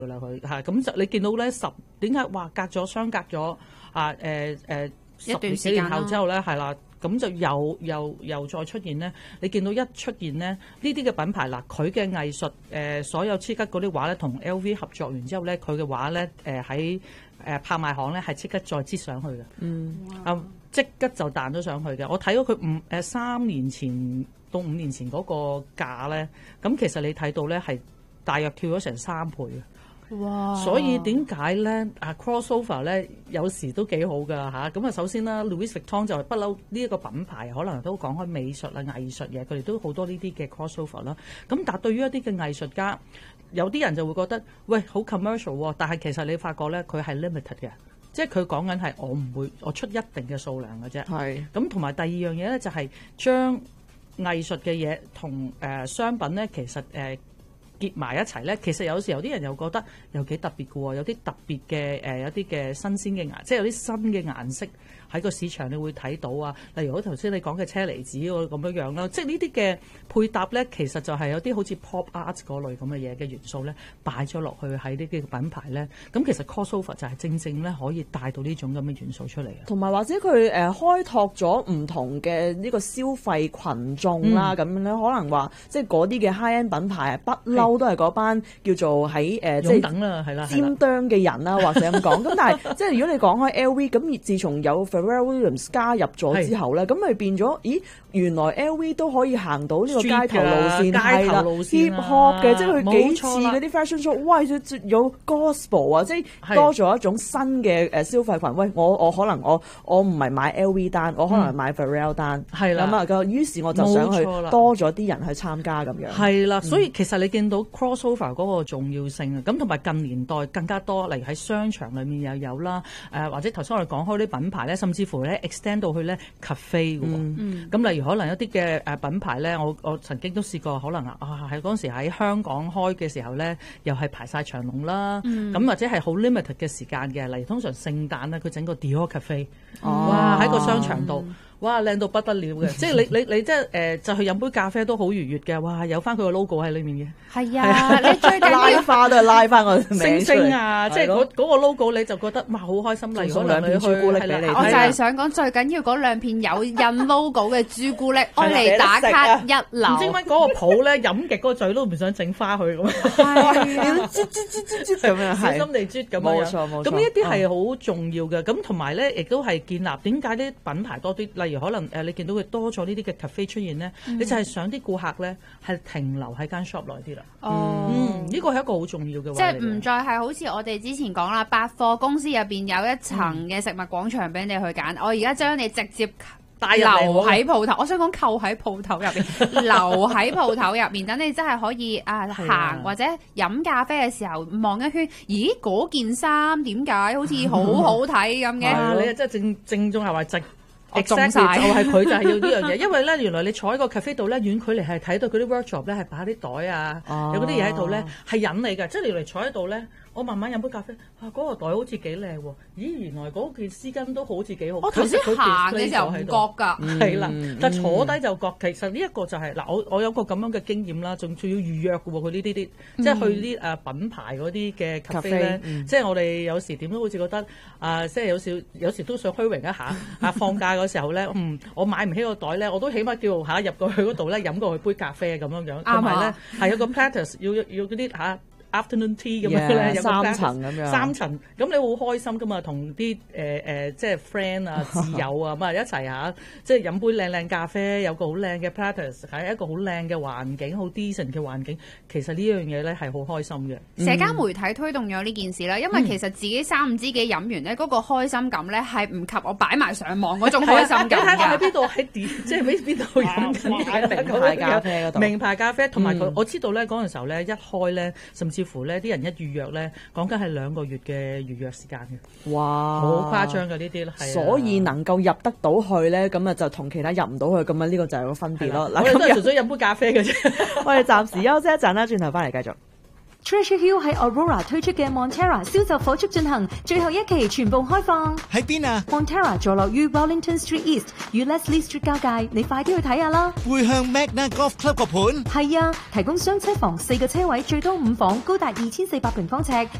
啦佢嚇，咁就你見到咧點解話相隔咗一段時間 10幾年後之後咧係啦。咁就又再出現咧，你見到一出現咧，呢啲嘅品牌嗱，佢嘅藝術所有黐吉嗰啲畫咧，同 LV 合作完之後咧，佢嘅畫咧喺拍賣行咧係即刻再擠上去嘅，即刻就彈咗上去嘅。我睇到佢3年前到5年前嗰個價咧，咁其實你睇到咧係大約跳咗成3倍嘅。 哇！ 所以點解咧crossover 咧有時都幾好㗎嚇。咁啊，首先啦 Louis Vuitton 就係不嬲呢一個品牌，可能都講開美術啊、藝術嘢，佢哋都好多呢啲嘅 crossover 啦。咁但係對於一啲嘅藝術家，有啲人就會覺得喂好 commercial 喎，但係其實你發覺咧佢係 limited 嘅，即係佢講緊係我出一定嘅數量嘅啫。 係。 咁同埋第二樣嘢咧就係將藝術嘅嘢同商品咧，其實結埋一齊咧，其實有時候有啲人又覺得又幾特別嘅喎，有啲特別嘅有啲嘅新鮮嘅即係有啲新嘅顏色喺個市場你會睇到啊。例如好頭先你講嘅車厘子咁樣啦，即係呢啲嘅配搭咧，其實就係有啲好似 pop art 嗰類咁嘅嘢嘅元素咧，擺咗落去喺呢啲品牌咧。咁其實 crossover 就係正正咧可以帶到呢種咁嘅元素出嚟嘅。 同埋或者佢開拓咗唔同嘅呢個消費群眾啦，咁樣咧可能話即係嗰啲嘅 high end 品牌不嬲都係嗰班叫做喺即係等啦，係啦， 尖端嘅人啦，或者咁講。咁但係即係如果你講開 LV，咁自從有 Pharrell Williams 加入咗之後咧，咁咪變咗，咦？原來 LV 都可以行到呢個街頭路線，係啦 ，hip hop 嘅，即係佢幾次嗰啲 fashion show，哇！有 gospel 啊，即係多咗一種新嘅消費群。喂，我可能我唔係買 LV 單，我可能係買 Pharrell 單，係啦。咁啊，於是我就想去多咗啲人去參加咁樣。係啦，所以其實你見到 crossover 嗰個重要性啊，咁同埋近年代更加多，例如喺商場裏面又有啦，或者頭先我哋講開啲品牌咧，甚至乎咧 extend 到去咧 cafe 嘅。咁例如可能一啲嘅品牌咧，我曾經都試過，可能喺嗰陣時喺香港開嘅時候咧，又係排晒長龍啦。咁或者係好 limited 嘅時間嘅，例如通常聖誕咧，佢整個 Dior cafe，哇喺個商場度。哇，靚到不得了嘅，即係你即係就去飲杯咖啡都好愉悅嘅，哇，有翻佢個 logo 喺裏面嘅。 係啊，你最緊要拉花都係拉翻個星星啊，即係嗰個 logo 你就覺得哇好開心。例如送2片朱古力俾你， 我就係想講最緊要嗰2片有印 logo 嘅朱古力，愛嚟打卡一流。 唔知點解嗰個鋪咧飲極嗰個嘴都唔想整花佢咁。 係啊，咁樣小心地啜咁樣。 冇錯冇錯。 咁呢一啲係好重要嘅，咁同埋咧亦都係建立點解啲品牌多啲，例如可能你見到佢多咗呢啲嘅 cafe 出現咧，你就係想啲顧客咧係停留喺間 shop 耐啲啦。呢個係一個好重要嘅。 即係唔再係好似我哋之前講啦，百貨公司入邊有一層嘅食物廣場俾你去揀，我而家將你直接留喺鋪頭，我想講扣喺鋪頭入邊，留喺鋪頭入面，等你真係可以行或者飲咖啡嘅時候望一圈，咦嗰件衫點解好似好好睇咁嘅？ 你啊真係正宗係話直。exactly 就係佢就係要呢樣嘢，因為咧原來你坐喺個 cafe 度咧，遠距離係睇到佢啲 workshop 咧係擺啲袋啊，有嗰啲嘢喺度咧係引你㗎，即係你嚟坐喺度咧，我慢慢飲杯咖啡，嗰個袋好似幾靚喎，咦原來嗰件絲巾都好似幾好。 我頭先行嘅時候唔覺㗎， 係啦，但坐低就覺。其實呢一個就係嗱，我有個咁樣嘅經驗啦，仲要預約㗎喎，佢呢啲即係去啲品牌嗰啲嘅 cafe 咧，即係我哋有時點都好似覺得即係有時都想虛榮一下放假嗰時候咧，我買唔起個袋咧，我都起碼叫入過去嗰度咧飲過去杯咖啡咁樣樣，同埋咧係有個 platters 要嗰啲afternoon tea 咁樣咧，有 3層咁樣 ，3層，咁你會好開心噶嘛？同啲即係 friend 啊、摯友啊咁啊一齊即係飲杯靚靚咖啡，有個好靚嘅 platters，喺一個好靚嘅環境，好 decent 嘅環境。其實呢樣嘢咧係好開心嘅。 社交媒體推動咗呢件事啦，因為其實自己3、5知己飲完咧，嗰個開心感咧係唔及我擺埋上網嗰種開心感㗎。 你睇我喺邊度即係喺邊度飲緊名牌咖啡嗰度。 名牌咖啡同埋佢，我知道咧嗰陣時候咧一開咧，甚至乎咧啲人一預約咧，講緊係2個月嘅預約時間嘅。 哇！ 好誇張嘅呢啲啦， 所以能夠入得到去咧，咁啊就同其他入唔到去咁啊，呢個就係個分別咯。 嗱，我哋都係純粹飲杯咖啡嘅啫。 我哋暫時休息一陣啦，轉頭翻嚟繼續。 Treasure Hill 喺 Aurora 推出嘅 Montera 銷售火速進行，最後一期全部開放。 喺邊啊？ Montera 坐落於 Wellington Street East 與 Leslie Street 交界，你快啲去睇下啦。 會向 Magna Golf Club 個盤。 係啊，提供雙車房4個車位，最多5房，高達2400平方尺，